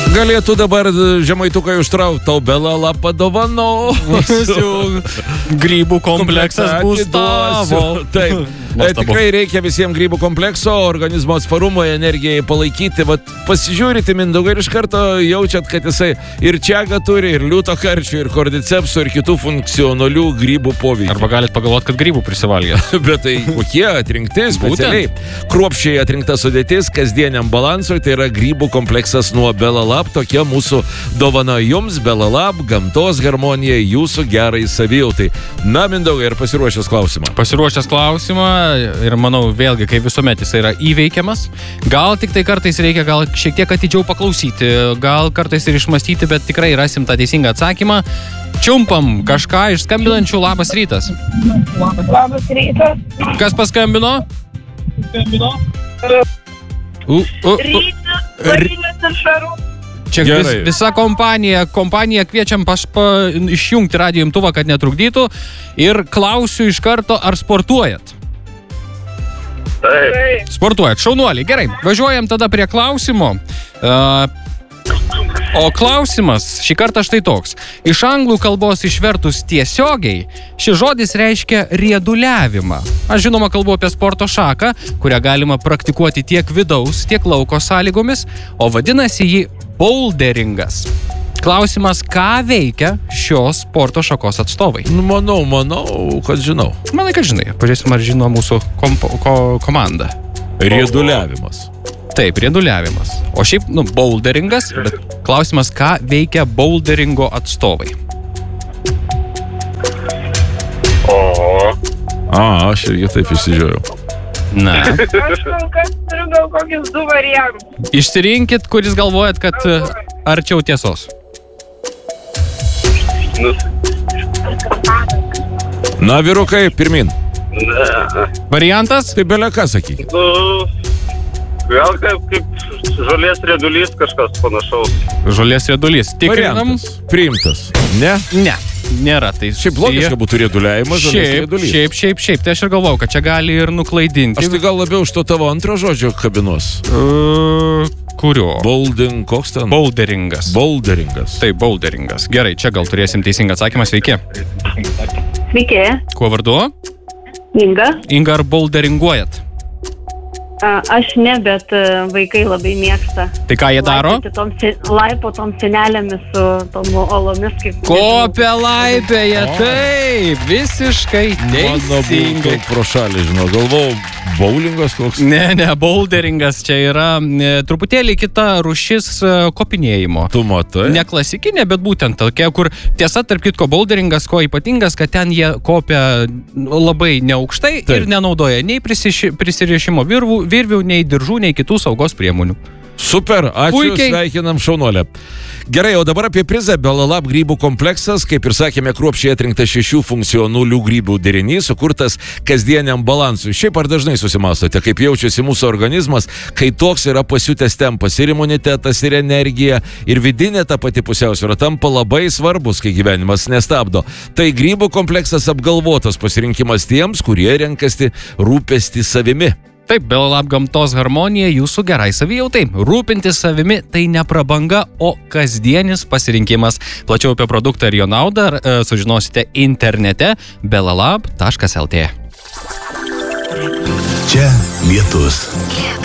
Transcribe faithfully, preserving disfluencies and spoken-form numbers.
Galėtų dabar žemaitukai užtraukti, tau Belalab padovanosiu. Grybų kompleksas bus tavo. Taip, tikrai reikia visiems grybų komplekso, organizmo atsparumo, energijai palaikyti. Vat pasižiūrite, Mindaugai, ir iš karto jaučiat, kad jisai ir čiagą turi, ir liūto karčių, ir kordycepsų, ir kitų funkcionalių grybų poveikį. Arba galit pagalvoti, kad grybų prisivalgė. Bet tai kokie atrinkti specialiai. Kruopščiai atrinkta sudėtis kasdieniam balansui, tai yra grybų kompleksas nuo Belalab. Tokia mūsų dovana jums, Belalab, gamtos harmonija, jūsų gerai savijautai. Na, Mindaugai, ir pasiruošęs klausimą. Pasiruošęs klausimą ir manau, vėlgi, kaip visuomet jis yra įveikiamas. Gal tik tai kartais reikia gal šiek tiek atidžiau paklausyti, gal kartais ir išmastyti, bet tikrai rasim tą teisingą atsakymą. Čiumpam kažką iš skambinančių. Labas rytas. Labas rytas. Kas paskambino? Skambino. U, u, u. Rytas, Varinas ir Šarūnas. Čia vis, visa kompanija, kompanija kviečiam paš, pa, išjungti radijo imtuvą, kad netrukdytų. Ir klausiu iš karto, ar sportuojat? Taip. Sportuojat, šaunuoliai. Gerai, važiuojam tada prie klausimo. Uh, o klausimas šį kartą štai toks. Iš anglų kalbos išvertus tiesiogiai, šis žodis reiškia rieduliavimą. Aš žinoma kalbu apie sporto šaką, kurią galima praktikuoti tiek vidaus, tiek lauko sąlygomis, o vadinasi jį boulderingas. Klausimas, ką veikia šios sporto šakos atstovai? Nu, manau, manau, kad žinau. Manai, kad žinai. Pažiūrėsim, ar žino mūsų kompo, ko, komanda. Rieduliavimas. Taip, rieduliavimas. O šiaip, nu, boulderingas, bet klausimas, ką veikia boulderingo atstovai? O. A, aš irgi taip įsižiūrėjau. Na. Aš kol kas turiu gal kokius du variantus. Išsirinkit, kuris galvojat, kad arčiau tiesos. Na, vyrukai, pirmin. Ne. Variantas? Tai belia ką sakykit. Nu, gal kaip, kaip žolės riedulys kažkas panašaus. Žolės riedulys. Tikrinam? Variantas. Priimtas. Ne? Ne. Nėra. Tai šiaip logiška būtų rieduliavimas, žolės šiaip, riedulys. šiaip, šiaip, šiaip. Tai aš ir galvau, kad čia gali ir nuklaidinti. Aš tai gal labiau už to tavo antro žodžio kabinos. Uh, kurio? Boulding, koks ten? Boulderingas. Boulderingas. Taip, boulderingas. Gerai, čia gal turėsim teisingą atsakymą. Sveiki. Sveiki, Kuo vardu? Inga. Inga, ar boulderinguojat? A, Aš ne, bet a, vaikai labai mėgsta. Tai ką jie daro? Laipioti tom se- Laipo tom senelėmis su tom olomis. Kaip Kopia laipėje, taip, visiškai Mano teisingai. būtų pro šalį, žinau. Galvau, bowlingas koks. Ne, ne, boulderingas čia yra e, truputėlį kita rūšis e, kopinėjimo. Tu matai? Ne klasikinė, bet būtent tokia, kur tiesa, tarp kitko, boulderingas, ko ypatingas, kad ten jie kopia labai neaukštai. Taip. Ir nenaudoja nei prisiši, prisirišimo virvų, virvių, nei diržų, nei kitų saugos priemonių. Super, ačiū, Puikiai. sveikinam šaunuolę. Gerai, o dabar apie prizą. Belalab grybų kompleksas, kaip ir sakėme, kruopščiai atrinktas šešių funkcionalių grybų derinys, sukurtas kasdieniam balansui. Šiaip ar dažnai susimastote, kaip jaučiasi mūsų organizmas, kai toks yra pasiutęs tempas ir imunitetas, ir energija, ir vidinė ta pati pusiausvyrą tampa labai svarbus, kai gyvenimas nestabdo. Tai grybų kompleksas apgalvotas pasirinkimas tiems, kurie renkasi rūpestį savimi. Taip, Belalab gamtos harmonija jūsų gerai savijautai. Rūpintis savimi tai ne prabanga, o kasdienis pasirinkimas. Plačiau apie produktą ir jo naudą e, sužinosite internete belalab taškas lt. Čia lietus.